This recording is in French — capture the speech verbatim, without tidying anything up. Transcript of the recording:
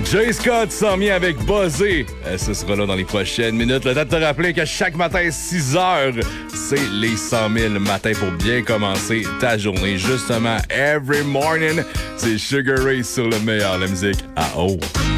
Jay Scott s'en vient avec Buzzé. Euh, ce sera là dans les prochaines minutes. Le temps de te rappeler que chaque matin, six heures, c'est les cent mille matins pour bien commencer ta journée. Justement, every morning, c'est Sugar Ray sur le meilleur, la musique à eau.